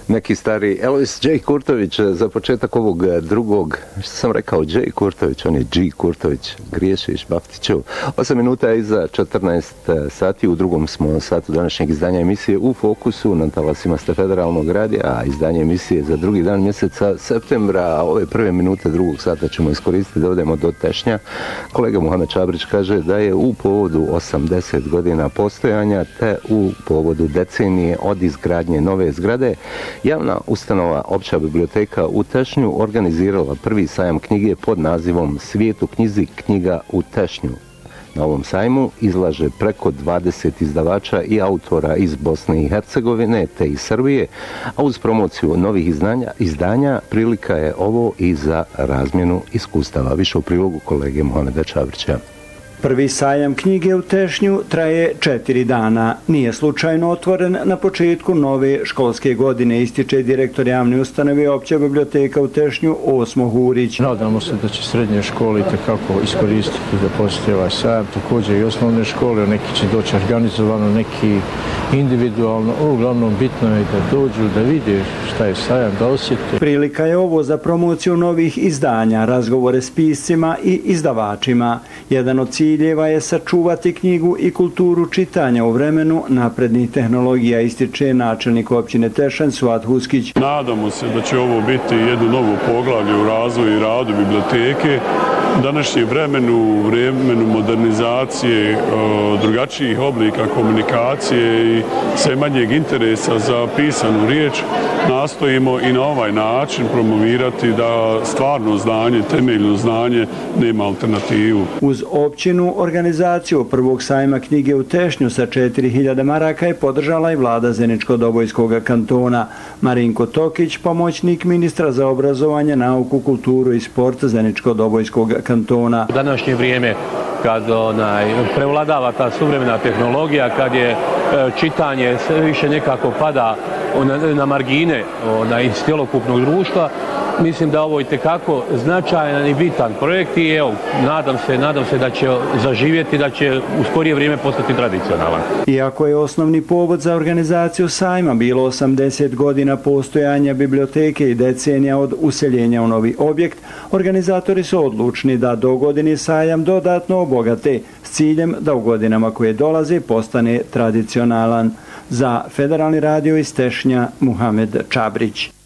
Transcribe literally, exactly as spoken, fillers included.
Neki stari Elvis J. Kurtović za početak ovog drugog, što sam rekao J. Kurtović, on je G. Kurtović, griješiš Baftiću. osam minuta iza četrnaest sati, u drugom smo satu današnjeg izdanja emisije U fokusu, na talasima ste Federalnog radija, a izdanje emisije za drugi dan mjeseca septembra, a ove prve minute drugog sata ćemo iskoristiti da odemo do Tešnja. Kolega Muhamed Čabrić kaže da je u povodu osamdeset godina postojanja te u povodu decenije od izgradnje nove zgrade javna ustanova Opća biblioteka u Tešnju organizirala prvi sajam knjige pod nazivom Svijet u knjizi, knjiga u Tešnju. Na ovom sajmu izlaže preko dvadeset izdavača i autora iz Bosne i Hercegovine te iz Srbije, a uz promociju novih izdanja, izdanja prilika je ovo i za razmjenu iskustava. Više u prilogu kolege Muhameda Čabrića. Prvi sajam knjige u Tešnju traje četiri dana. Nije slučajno otvoren na početku nove školske godine, ističe direktor javne ustanove Opća biblioteka u Tešnju Osmo Hurić. Nadamo se da će srednje škole itekako iskoristiti da posjeti ovaj sajam, također i osnovne škole, neki će doći organizovano, neki individualno, uglavnom bitno je da dođu, da vide šta je sajam, da osjete. Prilika je ovo za promociju novih izdanja, razgovore s piscima i izdavačima. Jedan od ciljeva je sačuvati knjigu i kulturu čitanja u vremenu naprednih tehnologija, ističe načelnik općine Tešan Suad Huskić. Nadamo se da će ovo biti jedno novo poglavlje u razvoju i radu biblioteke. U današnjem vremenu, vremenu modernizacije, drugačijih oblika komunikacije i sve manjeg interesa za pisanu riječ, nastojimo i na ovaj način promovirati da stvarno znanje, temeljno znanje nema alternativu. Uz općinu organizaciju prvog sajma knjige u Tešnju sa četiri hiljade maraka je podržala i vlada Zeničko-Dobojskog kantona. Marinko Tokić, pomoćnik ministra za obrazovanje, nauku, kulturu i sport Zeničko-Dobojskog kantona. U današnje vrijeme kad onaj, prevladava ta suvremena tehnologija, kad je čitanje sve više nekako pada na, na margine onaj, iz cjelokupnog društva, mislim da ovo je itekako značajan i bitan projekt i evo, nadam se, nadam se da će zaživjeti, da će u skorije vrijeme postati tradicionalan. Iako je osnovni povod za organizaciju sajma bilo osamdeset godina postojanja biblioteke i decenija od useljenja u novi objekt, organizatori su odlučni da do godine sajam dodatno obogate s ciljem da u godinama koje dolaze postane tradicionalan. Za Federalni radio iz Tešnja, Muhamed Čabrić.